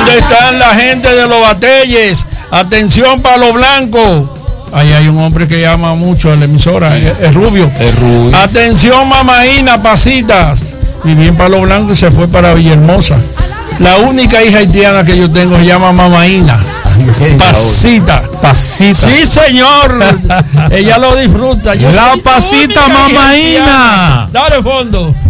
¿Dónde están la gente de los Batelles? Atención para los blancos. Ahí hay un hombre que llama mucho a la emisora, es Rubio. Atención, Mamaína, Pasitas. Y bien para los blancos y se fue para Villahermosa. La única hija haitiana que yo tengo se llama Mamaína. Pasita. Sí, señor. Ella lo disfruta. La Pasita Mamaína. Dale fondo.